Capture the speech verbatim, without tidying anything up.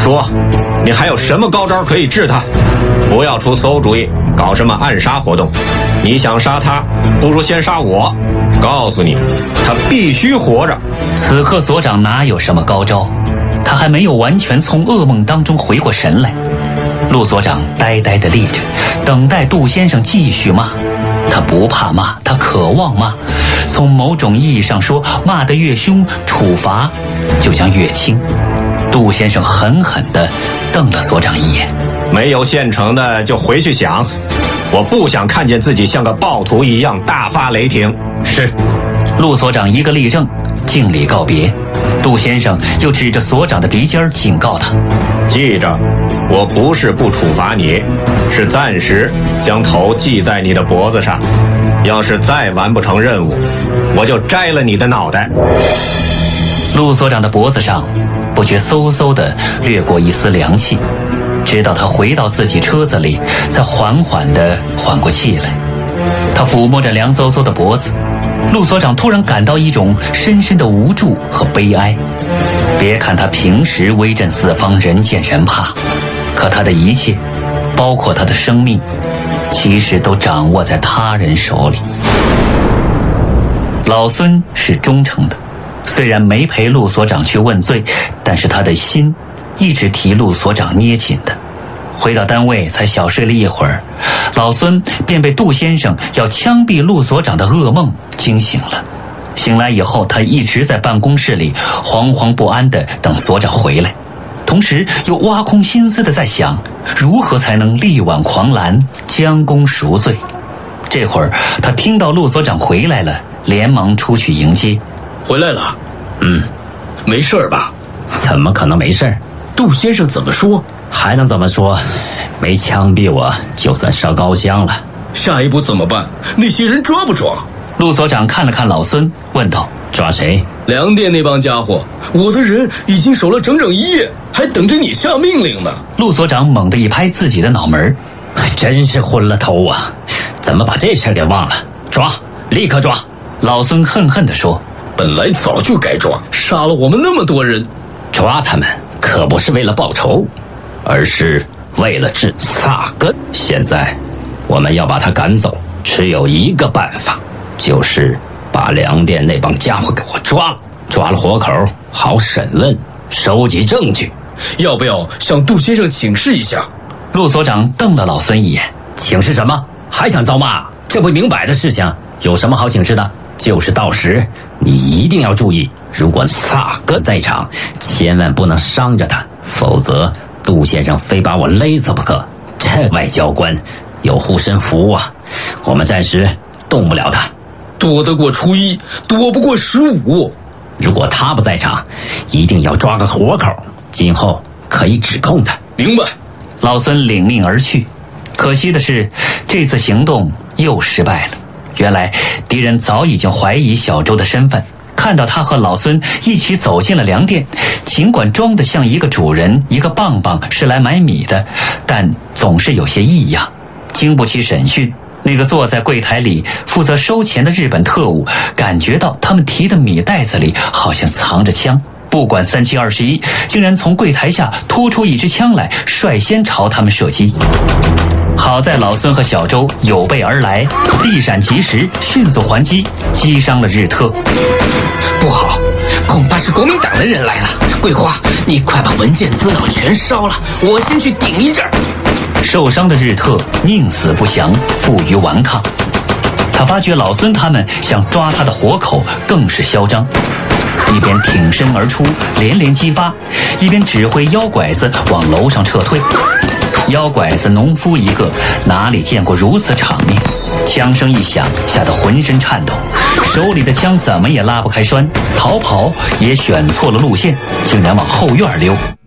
说，你还有什么高招可以治他？不要出馊主意，搞什么暗杀活动。你想杀他，不如先杀我。告诉你，他必须活着。 此刻所长哪有什么高招？他还没有完全从噩梦当中回过神来。陆所长呆呆地立着，等待杜先生继续骂。他不怕骂，他渴望骂。从某种意义上说，骂得越凶，处罚就将越轻。杜先生狠狠地瞪了所长一眼。 没有现成的就回去想，我不想看见自己像个暴徒一样大发雷霆。 是。陆所长一个立正，敬礼告别。杜先生又指着所长的鼻尖警告他： 记着，我不是不处罚你，是暂时将头系在你的脖子上。要是再完不成任务，我就摘了你的脑袋。 陆所长的脖子上不觉嗖嗖地掠过一丝凉气，直到他回到自己车子里，才缓缓地缓过气来。他抚摸着凉飕飕的脖子，陆所长突然感到一种深深的无助和悲哀。别看他平时威震四方，人见人怕，可他的一切，包括他的生命，其实都掌握在他人手里。老孙是忠诚的，虽然没陪陆所长去问罪，但是他的心一直替陆所长捏紧的。回到单位才小睡了一会儿，老孙便被杜先生要枪毙陆所长的噩梦惊醒了。醒来以后，他一直在办公室里惶惶不安地等所长回来，同时又挖空心思地在想，如何才能力挽狂澜，将功赎罪。这会儿他听到陆所长回来了，连忙出去迎接。 回来了？ 嗯， 没事吧？ 怎么可能没事？ 杜先生怎么说？ 还能怎么说？没枪毙我，就算烧高香了。 下一步怎么办？那些人抓不抓？ 陆所长看了看老孙，问道： 抓谁？ 粮店那帮家伙，我的人已经守了整整一夜，还等着你下命令呢。 陆所长猛地一拍自己的脑门， 真是昏了头啊！怎么把这事给忘了？抓，立刻抓！ 老孙恨恨地说： 本来早就该抓，杀了我们那么多人。 抓他们可不是为了报仇，而是为了治萨根。现在我们要把他赶走，只有一个办法，就是把粮店那帮家伙给我抓了。抓了活口，好审问，收集证据。 要不要向杜先生请示一下？ 陆所长瞪了老孙一眼： 请示什么？还想招骂？这不明摆的事情，有什么好请示的？就是到时你一定要注意，如果萨根在场，千万不能伤着他，否则杜先生非把我勒死不可。这外交官有护身符啊，我们暂时动不了他。 躲得过初一，躲不过十五。 如果他不在场，一定要抓个活口，今后可以指控他。 明白。 老孙领命而去。可惜的是，这次行动又失败了。原来敌人早已经怀疑小周的身份，看到他和老孙一起走进了粮店，尽管装得像一个主人一个棒棒是来买米的，但总是有些异样。经不起审讯，那个坐在柜台里负责收钱的日本特务感觉到他们提的米袋子里好像藏着枪，不管三七二十一，竟然从柜台下拖出一支枪来，率先朝他们射击。好在老孙和小周有备而来，避闪及时，迅速还击，击伤了日特。 不好，恐怕是国民党的人来了。桂花，你快把文件资料全烧了，我先去顶一阵。 受伤的日特宁死不降，负隅顽抗。他发觉老孙他们想抓他的活口更是嚣张，一边挺身而出连连激发，一边指挥妖拐子往楼上撤退。妖拐子农夫一个，哪里见过如此场面？枪声一响，吓得浑身颤抖，手里的枪怎么也拉不开栓，逃跑也选错了路线，竟然往后院溜。